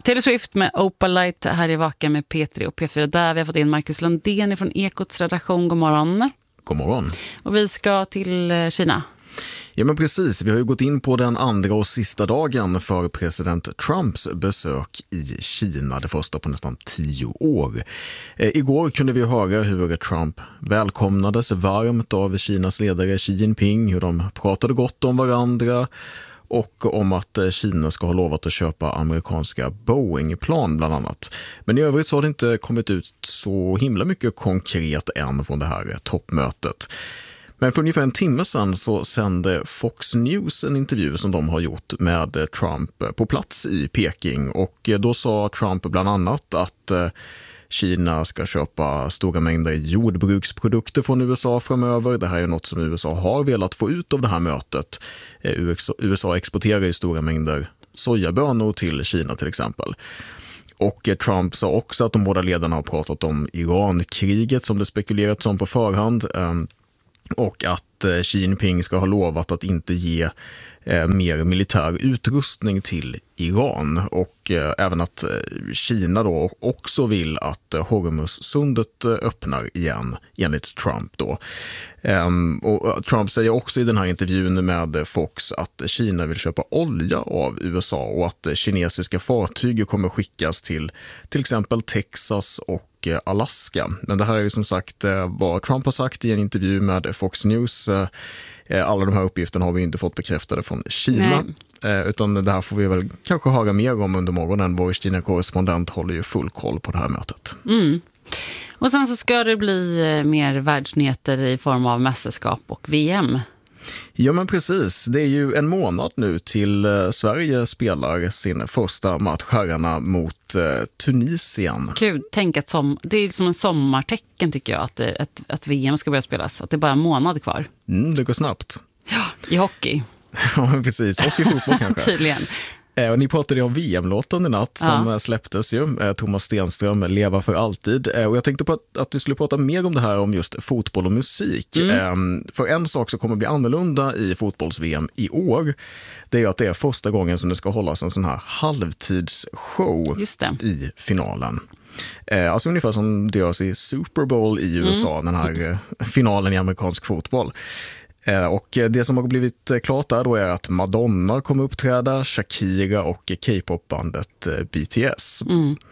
Taylor Swift med Opalite här i Vaka med P3 och P4 där vi har fått in Marcus Landén från Ekots redaktion. God morgon. God morgon. Och vi ska till Kina. Ja men precis, vi har ju gått in på den andra och sista dagen för president Trumps besök i Kina, det första på nästan 10 år. Igår kunde vi höra hur Trump välkomnades varmt av Kinas ledare Xi Jinping, hur de pratade gott om varandra och om att Kina ska ha lovat att köpa amerikanska Boeing-plan bland annat. Men i övrigt så har det inte kommit ut så himla mycket konkret än från det här toppmötet. Men för ungefär en timme sedan så sände Fox News en intervju som de har gjort med Trump på plats i Peking. Och då sa Trump bland annat att Kina ska köpa stora mängder jordbruksprodukter från USA framöver. Det här är något som USA har velat få ut av det här mötet. USA exporterar ju stora mängder sojabönor till Kina till exempel. Och Trump sa också att de båda ledarna har pratat om Iran-kriget som det spekulerats om på förhand. Och att Xi Jinping ska ha lovat att inte ge mer militär utrustning till Iran. Och även att Kina då också vill att Hormuzsundet öppnar igen enligt Trump då. Och Trump säger också i den här intervjun med Fox att Kina vill köpa olja av USA och att kinesiska fartyg kommer skickas till exempel Texas och Alaska. Men det här är som sagt vad Trump har sagt i en intervju med Fox News. Alla de här uppgifterna har vi inte fått bekräftade från Kina. Utan det här får vi väl kanske höra mer om under morgonen. Vår Kina-korrespondent håller ju full koll på det här mötet. Mm. Och sen så ska det bli mer världsnyheter i form av mästerskap och VM. Ja men precis, det är ju en månad nu till Sverige spelar sin första match herrarna mot Tunisien. Kul, tänk att det är som en sommartecken tycker jag att VM ska börja spelas, att det är bara en månad kvar. Det går snabbt. Ja, i hockey. Ja precis, och i fotboll kanske. Tydligen. Och ni pratade om VM-låten i natt som släpptes ju. Thomas Stenström, Leva för alltid. Och jag tänkte på att vi skulle prata mer om det här om just fotboll och musik. För en sak som kommer bli annorlunda i fotbolls-VM i år, det är att det är första gången som det ska hållas en sån här halvtidsshow i finalen. Alltså ungefär som det görs i Super Bowl i USA, den här finalen i amerikansk fotboll. Och det som har blivit klart där då är att Madonna kommer uppträda, Shakira och K-pop-bandet BTS.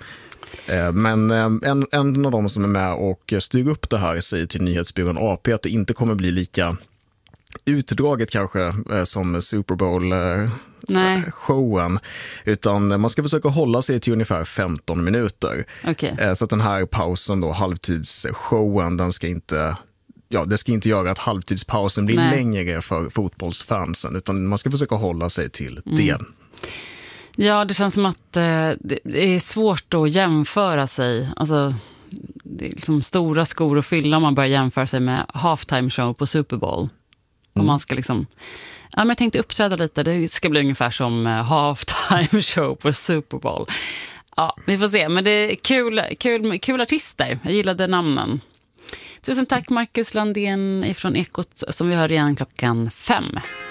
Men en av dem som är med och styr upp det här säger till nyhetsbyrån AP att det inte kommer bli lika utdraget kanske som Super Bowl-showen, utan man ska försöka hålla sig till ungefär 15 minuter. Okay. Så att den här pausen då, halvtidsshowen, den ska inte... Ja, det ska inte göra att halvtidspausen blir längre för fotbollsfansen, utan man ska försöka hålla sig till det. Ja, det känns som att det är svårt att jämföra sig. Alltså, det är liksom stora skor att fylla om man börjar jämföra sig med halftime show på Super Bowl. Om man ska liksom... Ja, men jag tänkte uppträda lite. Det ska bli ungefär som halftime show på Super Bowl. Ja, vi får se. Men det är kul artister. Jag gillade namnen. Tusen tack Marcus Landén från Ekot som vi hör igen 5:00.